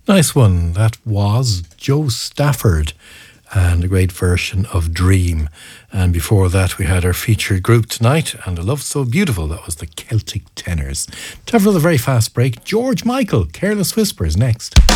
Nice one. That was Joe Stafford and a great version of Dream. And before that, we had our featured group tonight and A Love So Beautiful. That was the Celtic Tenors. Time for another very fast break. George Michael, Careless Whispers, next.